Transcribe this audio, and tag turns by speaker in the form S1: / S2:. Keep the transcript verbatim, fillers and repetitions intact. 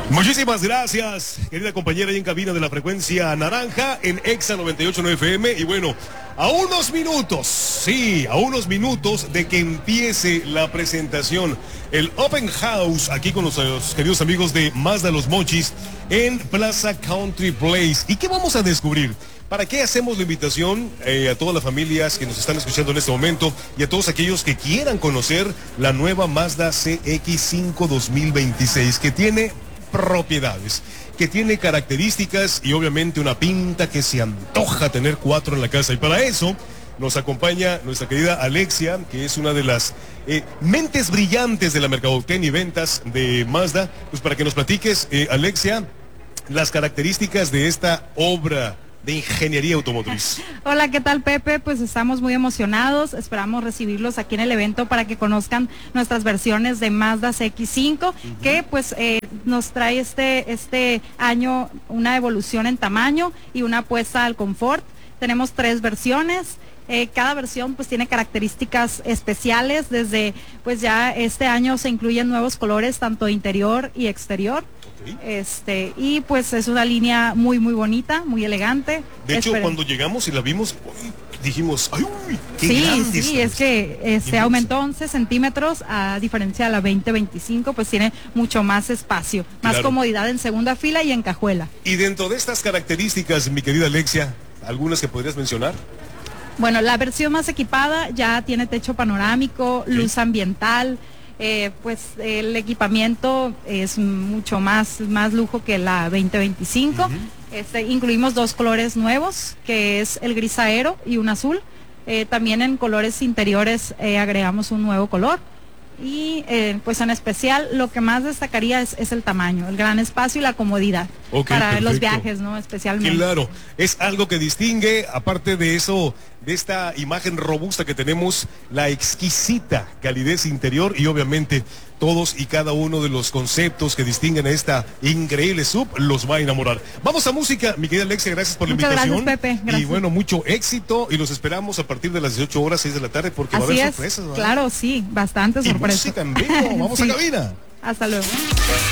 S1: Muchísimas gracias, querida compañera, ahí en cabina de la frecuencia naranja en Exa noventa y ocho punto nueve F M. Y bueno, a unos minutos, sí, a unos minutos de que empiece la presentación, el Open House, aquí con los, los queridos amigos de Mazda Los Mochis en Plaza Country Place. ¿Y qué vamos a descubrir? ¿Para qué hacemos la invitación eh, a todas las familias que nos están escuchando en este momento y a todos aquellos que quieran conocer la nueva Mazda C X cinco dos mil veintiséis, que tiene propiedades, que tiene características y obviamente una pinta que se antoja tener cuatro en la casa? Y para eso nos acompaña nuestra querida Alexia, que es una de las eh, mentes brillantes de la mercadotecnia y ventas de Mazda. Pues para que nos platiques, eh, Alexia, las características de esta obra de ingeniería automotriz.
S2: Hola, ¿qué tal, Pepe? Pues estamos muy emocionados, esperamos recibirlos aquí en el evento para que conozcan nuestras versiones de Mazda C X cinco, uh-huh. que pues eh, nos trae este, este año una evolución en tamaño y una apuesta al confort. Tenemos tres versiones. Eh, cada versión pues tiene características especiales. Desde pues ya este año se incluyen nuevos colores tanto interior y exterior. Okay. Este, y pues es una línea muy muy bonita, muy elegante.
S1: De hecho,
S2: Esperen.
S1: cuando llegamos y la vimos, uy, dijimos, ¡ay, uy, qué
S2: sí,
S1: grande!
S2: Sí, es que este aumentó once centímetros, a diferencia de la veinte veinticinco, pues tiene mucho más espacio, más
S1: claro.
S2: comodidad en segunda fila y en cajuela.
S1: Y dentro de estas características, mi querida Alexia, ¿algunas que podrías mencionar?
S2: Bueno, la versión más equipada ya tiene techo panorámico, sí. luz ambiental, eh, pues el equipamiento es mucho más, más lujo que la veinte veinticinco. Uh-huh. Este, incluimos dos colores nuevos, que es el gris aero y un azul. Eh, también en colores interiores eh, agregamos un nuevo color. Y eh, pues en especial lo que más destacaría es, es el tamaño, el gran espacio y la comodidad, okay, para perfecto. Los viajes, ¿no? Especialmente.
S1: Claro, es algo que distingue, aparte de eso, de esta imagen robusta que tenemos, la exquisita calidez interior y obviamente todos y cada uno de los conceptos que distinguen a esta increíble sub los va a enamorar. Vamos a música, mi querida Alexia, gracias por la
S2: Muchas
S1: invitación.
S2: Gracias, Pepe. Gracias.
S1: Y bueno, mucho éxito y los esperamos a partir de las dieciocho horas, seis de la tarde, porque
S2: Así
S1: va a haber
S2: es.
S1: sorpresas, ¿verdad?
S2: Claro, sí, bastante sorpresas.
S1: Y música en vivo, vamos sí. a cabina.
S2: Hasta luego.